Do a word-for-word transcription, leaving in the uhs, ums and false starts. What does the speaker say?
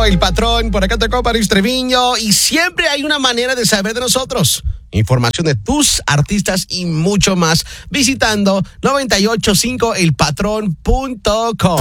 cinco, El Patrón, por acá tocó Paris Treviño y siempre hay una manera de saber de nosotros. Información de tus artistas y mucho más visitando noventa y ocho punto cinco el patrón punto com.